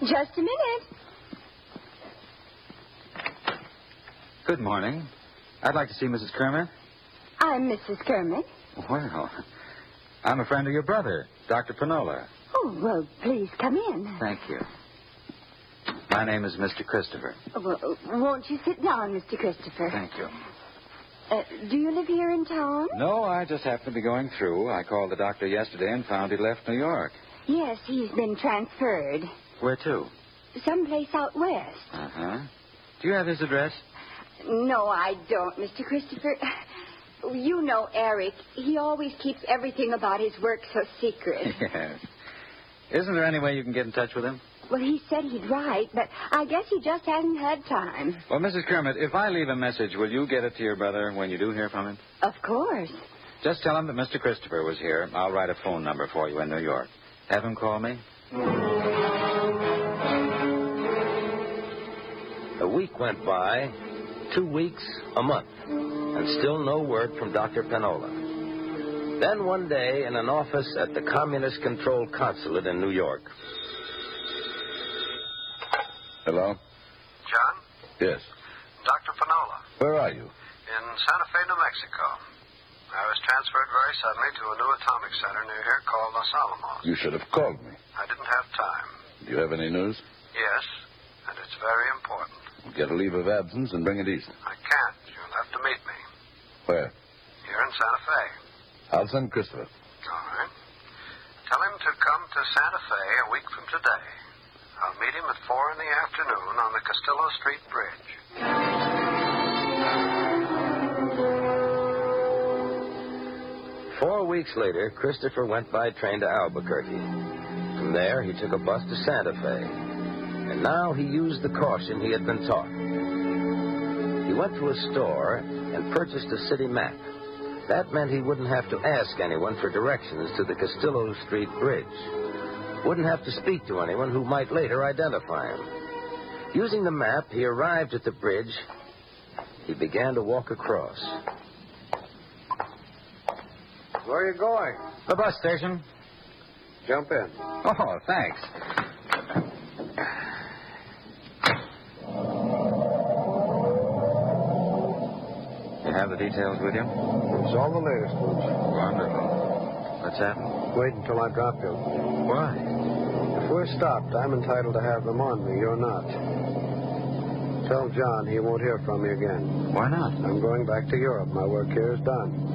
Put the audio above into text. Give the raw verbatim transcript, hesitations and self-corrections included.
Just a minute. Good morning. I'd like to see Missus Kermit. I'm Missus Kermit. Well, I'm a friend of your brother, Doctor Panola. Oh, well, please come in. Thank you. My name is Mister Christopher. Well, won't you sit down, Mister Christopher? Thank you. Uh, do you live here in town? No, I just happened to be going through. I called the doctor yesterday and found he'd left New York. Yes, he's been transferred. Where to? Someplace out west. Uh-huh. Do you have his address? No, I don't, Mister Christopher. You know Eric. He always keeps everything about his work so secret. Yes. Isn't there any way you can get in touch with him? Well, he said he'd write, but I guess he just hasn't had time. Well, Missus Kermit, if I leave a message, will you get it to your brother when you do hear from him? Of course. Just tell him that Mister Christopher was here. I'll write a phone number for you in New York. Have him call me. A week went by, two weeks, a month, and still no word from Doctor Panola. Then one day, in an office at the communist-controlled consulate in New York. Hello? John? Yes. Doctor Panola. Where are you? In Santa Fe, New Mexico. I was transferred very suddenly to a new atomic center near here called Los Alamos. You should have called me. I didn't have time. Do you have any news? Yes, and it's very important. Get a leave of absence and bring it east. I can't. You'll have to meet me. Where? Here in Santa Fe. I'll send Christopher. All right. Tell him to come to Santa Fe a week from today. I'll meet him at four in the afternoon on the Castillo Street Bridge. Four weeks later, Christopher went by train to Albuquerque. From there, he took a bus to Santa Fe. And now he used the caution he had been taught. He went to a store and purchased a city map. That meant he wouldn't have to ask anyone for directions to the Castillo Street Bridge. Wouldn't have to speak to anyone who might later identify him. Using the map, he arrived at the bridge. He began to walk across. Where are you going? The bus station. Jump in. Oh, thanks. You have the details with you? It's all the latest ones. Wonderful. What's happened? Wait until I drop you. Why? If we're stopped, I'm entitled to have them on me. You're not. Tell John he won't hear from me again. Why not? I'm going back to Europe. My work here is done.